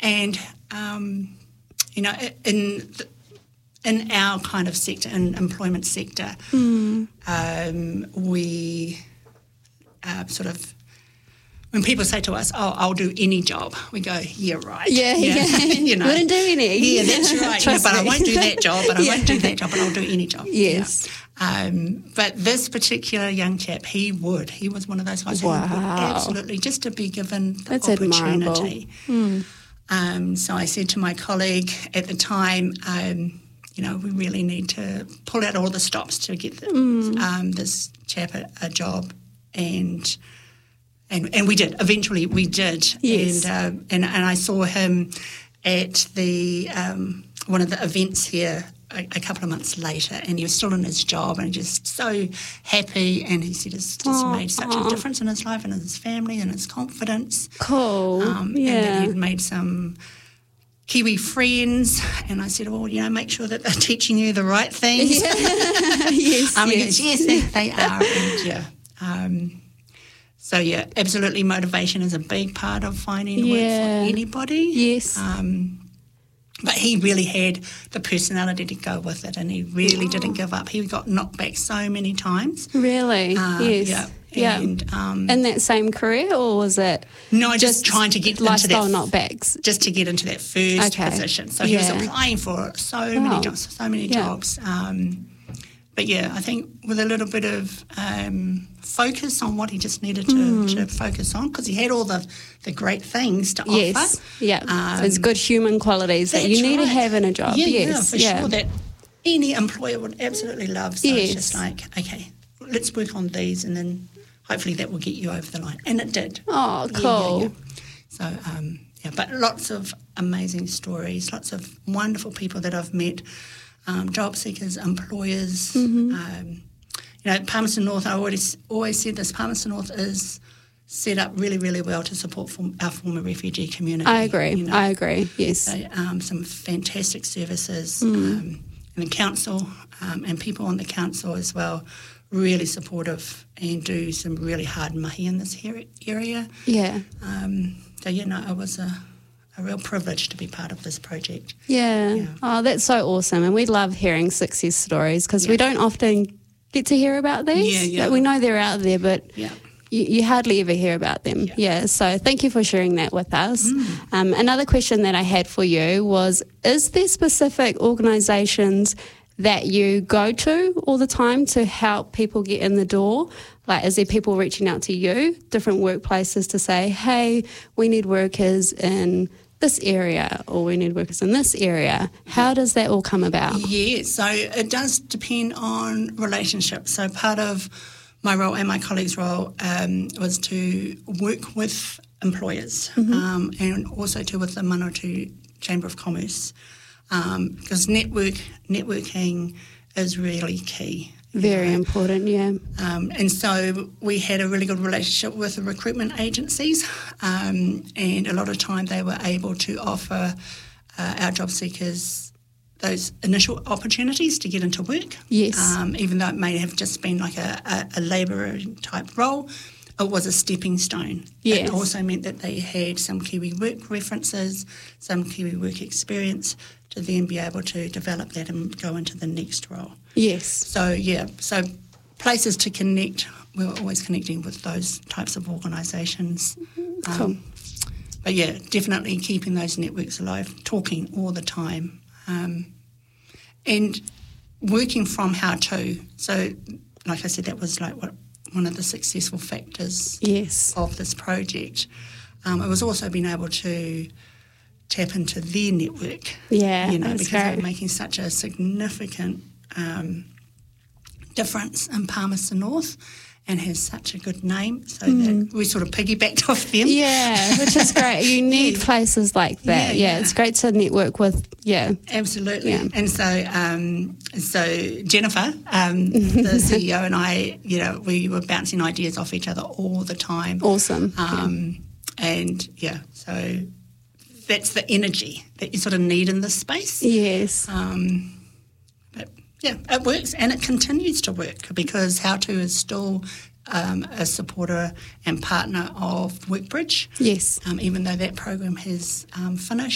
And, in our kind of sector, in employment sector, we sort of, when people say to us, "Oh, I'll do any job," we go, "Yeah, right." Yeah. Wouldn't do any. Yeah, that's right. But I won't do that job, but I won't do that job, but I'll do any job. Yes. But this particular young chap, he would. He was one of those guys who would absolutely, just to be given the That's opportunity. So I said to my colleague at the time, we really need to pull out all the stops to get this chap a job, and we did. Eventually, we did. Yes. And I saw him at the one of the events here a couple of months later, and he was still in his job and just so happy. And he said it's just made such a difference in his life and in his family and his confidence. Cool. And that he'd made some Kiwi friends, and I said, well, make sure that they're teaching you the right things. Yeah. Yes, yes, they are. And so, absolutely motivation is a big part of finding work for anybody. Yes. But he really had the personality to go with it, and he really didn't give up. He got knocked back so many times. Really? Yes. Yeah. And, in that same career, or was it? No, just trying to get lifestyle into that, knockbacks. just to get into that first position. So he was applying for so many jobs. But I think with a little bit of focus on what he just needed to focus on, because he had all the great things to offer. Yes, there's good human qualities that you need to have in a job. Yeah, for sure, that any employer would absolutely love. So it's just like, okay, let's work on these, and then hopefully that will get you over the line. And it did. Oh, cool. Yeah. So, but lots of amazing stories, lots of wonderful people that I've met, job seekers, employers. Palmerston North, I always said this, Palmerston North is set up really, really well to support our former refugee community. I agree, yes. So, some fantastic services, and the council and people on the council as well, really supportive and do some really hard mahi in this area. Yeah. It was a real privilege to be part of this project. Yeah. Oh, that's so awesome. And we love hearing success stories because we don't often get to hear about these. Yeah. Like, we know they're out there, but you hardly ever hear about them. Yeah. So thank you for sharing that with us. Another question that I had for you was, is there specific organisations that you go to all the time to help people get in the door? Like, is there people reaching out to you, different workplaces, to say, hey, we need workers in this area, or we need workers in this area? How does that all come about? Yeah, so it does depend on relationships. So part of my role and my colleagues' role was to work with employers and also with the Manawatu Chamber of Commerce, because networking is really key. Very important, yeah. And so we had a really good relationship with the recruitment agencies, and a lot of time they were able to offer our job seekers those initial opportunities to get into work. Yes. Even though it may have just been like a labourer type role, it was a stepping stone. Yes. It also meant that they had some Kiwi work references, some Kiwi work experience, to then be able to develop that and go into the next role. Yes. So places to connect, we were always connecting with those types of organisations. Cool. But definitely keeping those networks alive, talking all the time, and working from how to. So, like I said, that was like one of the successful factors of this project. It was also being able to tap into their network. Yeah, because they're making such a significant difference in Palmerston North and has such a good name, so that we sort of piggybacked off them. Yeah, which is great. You need places like that. Yeah, it's great to network with. Yeah, absolutely. Yeah. And so Jennifer, the CEO, and I, we were bouncing ideas off each other all the time. Awesome. And so that's the energy that you sort of need in this space. Yes. But it works, and it continues to work, because How To is still a supporter and partner of Workbridge. Yes. Even though that program has finished.